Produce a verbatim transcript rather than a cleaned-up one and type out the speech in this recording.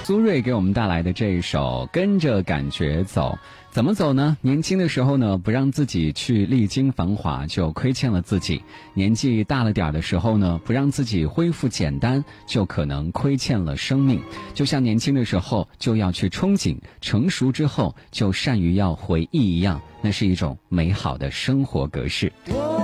苏芮给我们带来的这一首跟着感觉走。怎么走呢？年轻的时候呢，不让自己去历经繁华，就亏欠了自己；年纪大了点的时候呢，不让自己恢复简单，就可能亏欠了生命。就像年轻的时候就要去憧憬，成熟之后就善于要回忆一样，那是一种美好的生活格式。